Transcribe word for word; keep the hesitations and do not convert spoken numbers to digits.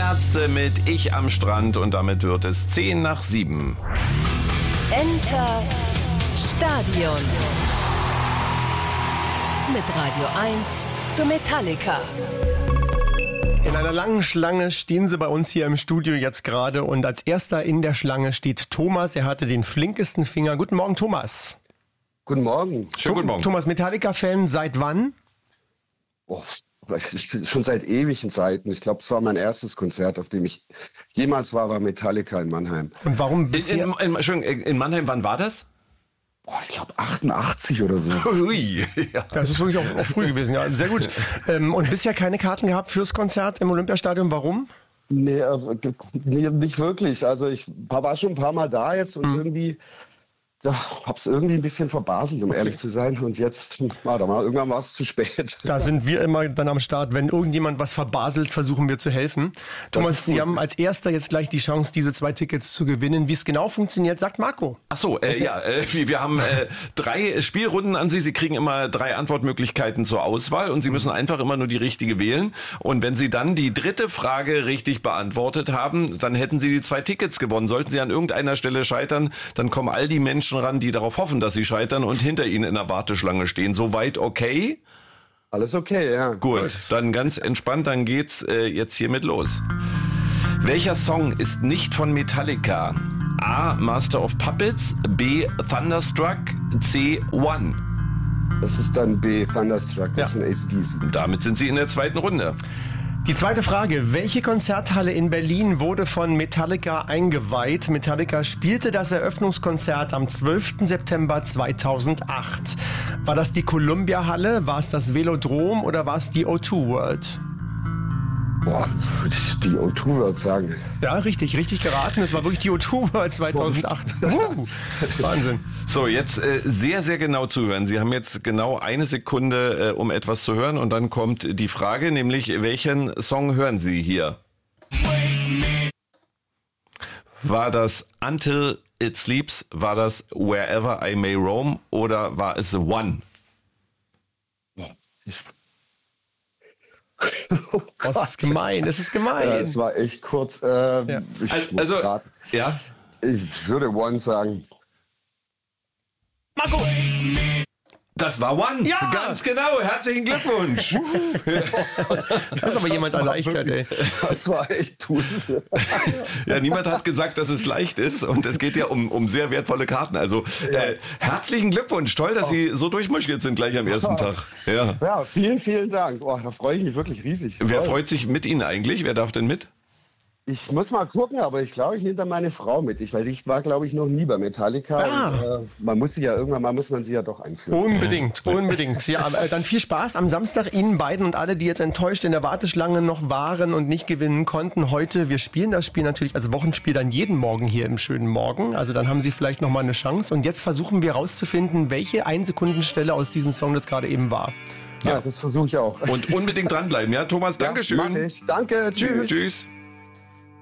Ärzte mit Ich am Strand und damit wird es zehn nach sieben. Enter Stadion. Mit Radio eins zu Metallica. In einer langen Schlange stehen sie bei uns hier im Studio jetzt gerade und als erster in der Schlange steht Thomas. Er hatte den flinkesten Finger. Guten Morgen, Thomas. Guten Morgen. Schönen guten Morgen. Thomas, Metallica-Fan seit wann? Oh, schon seit ewigen Zeiten. Ich glaube, es war mein erstes Konzert, auf dem ich jemals war, war Metallica in Mannheim. Und warum In, bisher? in, in, in Mannheim, wann war das? Boah, ich glaube achtundachtzig oder so. Ui. Ja. Das ist wirklich auch, auch früh gewesen, ja, sehr gut. Ähm, und bisher keine Karten gehabt fürs Konzert im Olympiastadion. Warum? Nee, äh, nee, nicht wirklich. Also ich war schon ein paar Mal da jetzt und hm. irgendwie... Ja, hab's irgendwie ein bisschen verbaselt, um okay. ehrlich zu sein. Und jetzt, warte mal, irgendwann war es zu spät. Da sind wir immer dann am Start. Wenn irgendjemand was verbaselt, versuchen wir zu helfen. Thomas, Sie haben als Erster jetzt gleich die Chance, diese zwei Tickets zu gewinnen. Wie es genau funktioniert, sagt Marco. Ach so, äh, okay. ja, äh, wir, wir haben äh, drei Spielrunden an Sie. Sie kriegen immer drei Antwortmöglichkeiten zur Auswahl und Sie müssen einfach immer nur die richtige wählen. Und wenn Sie dann die dritte Frage richtig beantwortet haben, dann hätten Sie die zwei Tickets gewonnen. Sollten Sie an irgendeiner Stelle scheitern, dann kommen all die Menschen ran, die darauf hoffen, dass sie scheitern und hinter ihnen in der Warteschlange stehen. Soweit okay? Alles okay, ja. Gut, Gut. Dann ganz entspannt, dann geht's äh, jetzt hiermit los. Welcher Song ist nicht von Metallica? A. Master of Puppets, B. Thunderstruck, C. One. Das ist dann B. Thunderstruck, das ja. ist ein A C D C. Damit sind Sie in der zweiten Runde. Die zweite Frage. Welche Konzerthalle in Berlin wurde von Metallica eingeweiht? Metallica spielte das Eröffnungskonzert am zwölften September zweitausendacht. War das die Columbia-Halle, war es das Velodrom oder war es die O zwei World? Boah, würde ich die O zwei World sagen. Ja, richtig, richtig geraten. Es war wirklich die O zwei World zweitausendacht. Uh, Wahnsinn. So, jetzt äh, sehr, sehr genau zuhören. Sie haben jetzt genau eine Sekunde, äh, um etwas zu hören. Und dann kommt die Frage, nämlich, welchen Song hören Sie hier? War das Until It Sleeps? War das Wherever I May Roam? Oder war es The One? Ich Oh das ist gemein, das ist gemein. Ja, es war echt kurz. Äh, ja. Ich also, muss raten. Ja? Ich würde One sagen. Marco! Das war One. Ja! Ganz genau. Herzlichen Glückwunsch. Das ist aber jemand erleichtert, ey. Das war echt gut. Ja, niemand hat gesagt, dass es leicht ist und es geht ja um, um sehr wertvolle Karten. Also äh, herzlichen Glückwunsch. Toll, dass Sie so durchmarschiert sind gleich am ersten Tag. Ja, ja vielen, vielen Dank. Oh, da freue ich mich wirklich riesig. Wer Toll. freut sich mit Ihnen eigentlich? Wer darf denn mit? Ich muss mal gucken, aber ich glaube, ich nehme da meine Frau mit. Ich, weil ich war, glaube ich, noch nie bei Metallica. Ah. Und, äh, man muss sie ja irgendwann mal, muss man sie ja doch einführen. Unbedingt, unbedingt. Ja, äh, dann viel Spaß am Samstag Ihnen beiden und alle, die jetzt enttäuscht in der Warteschlange noch waren und nicht gewinnen konnten. Heute, wir spielen das Spiel natürlich als Wochenspiel dann jeden Morgen hier im schönen Morgen. Also dann haben Sie vielleicht noch mal eine Chance. Und jetzt versuchen wir rauszufinden, welche Einsekundenstelle aus diesem Song das gerade eben war. Ja, ja das versuche ich auch. Und unbedingt dranbleiben, ja? Thomas, Dankeschön. Ja, mach ich. Danke, tschüss. Tschüss.